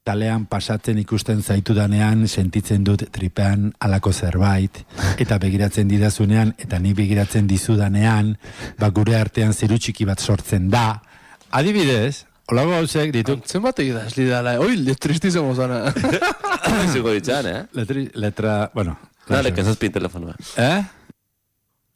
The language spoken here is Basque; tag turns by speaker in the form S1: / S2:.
S1: talean pasatzen ikusten zaitudanean sentitzen dut tripean alako zerbait, eta begiratzen didazunean, eta ni begiratzen dizudanean, gure artean zeru txiki bat sortzen da. Adibidez, olago gauzek ditu...
S2: Zenbat egitaz lidala, tristizemo zana.
S3: Zuko ditzan,
S1: Letra, bueno...
S3: Dale, que zazpin telefonoa.